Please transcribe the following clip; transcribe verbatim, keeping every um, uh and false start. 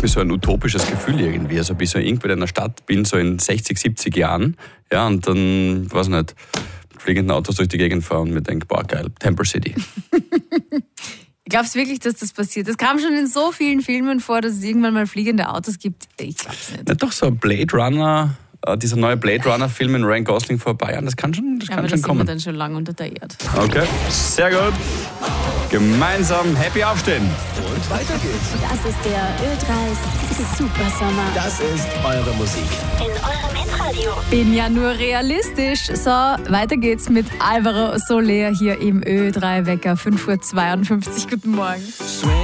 gibt mir so ein utopisches Gefühl irgendwie. Also bis ich irgendwo in einer Stadt bin, so in sechzig, siebzig Jahren, ja, und dann, weiß nicht, mit fliegenden Autos durch die Gegend fahren und mir denke, boah, geil, Temple City. Glaubst du wirklich, dass das passiert? Das kam schon in so vielen Filmen vor, dass es irgendwann mal fliegende Autos gibt. Ich glaub's nicht. Na doch, so ein Blade Runner, äh, dieser neue Blade Runner Film mit Ryan Gosling vor ein paar Jahren, das kann schon, das Ja, kann aber schon das kommen. sind wir dann schon lange unter der Erde. Okay, sehr gut. Gemeinsam happy aufstehen. Und weiter geht's. Das ist der Ö drei Super Sommer. Das ist eure Musik. In eurem Hitradio. Bin ja nur realistisch. So, weiter geht's mit Alvaro Soler hier im Ö drei Wecker. fünf Uhr zweiundfünfzig. Guten Morgen.